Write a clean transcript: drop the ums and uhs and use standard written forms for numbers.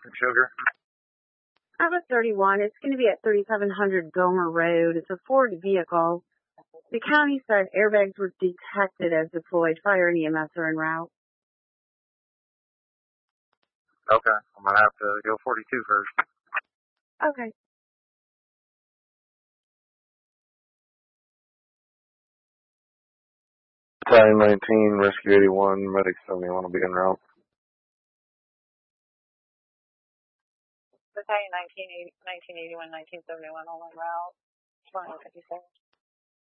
Sugar. I have a 31. It's going to be at 3700 Gomer Road. It's a Ford vehicle. The county said airbags were detected as deployed. Fire and EMS are en route. Okay, I'm going to have to go 42 first. Okay. Battalion 19, Rescue 81, Medic 71 will be en route. Battalion 1981, 1971 all en route. 2157.